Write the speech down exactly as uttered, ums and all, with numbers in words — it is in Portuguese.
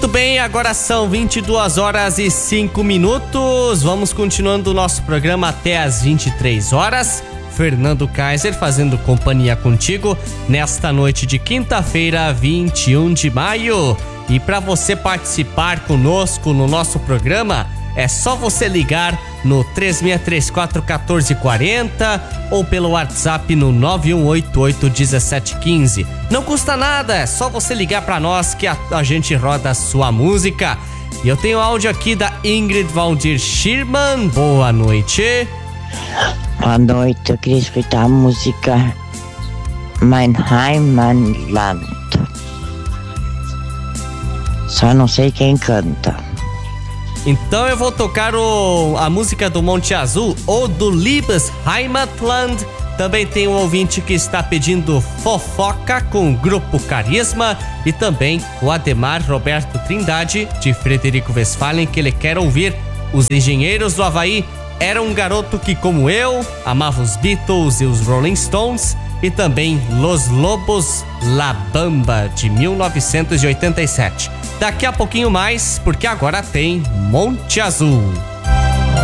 Muito bem, agora são vinte e duas horas e cinco minutos. Vamos continuando o nosso programa até as vinte e três horas. Fernando Kaiser fazendo companhia contigo nesta noite de quinta-feira, vinte e um de maio. E para você participar conosco no nosso programa, é só você ligar no três seis três quatro um quatro quatro zero ou pelo WhatsApp no nove um oito oito um sete um cinco. Não custa nada, é só você ligar para nós que a, a gente roda a sua música. E eu tenho áudio aqui da Ingrid Valdir Schirman. Boa noite. Boa noite, eu queria escutar a música Mein Heimatland. Só não sei quem canta. Então eu vou tocar o, a música do Monte Azul ou do Liebes Heimatland. Também tem um ouvinte que está pedindo Fofoca com o Grupo Carisma. E também o Ademar Roberto Trindade, de Frederico Westphalen, que ele quer ouvir Os Engenheiros do Havaí. Era um garoto que, como eu, amava os Beatles e os Rolling Stones. E também Los Lobos La Bamba, de mil novecentos e oitenta e sete. Daqui a pouquinho mais, porque agora tem Monte Azul.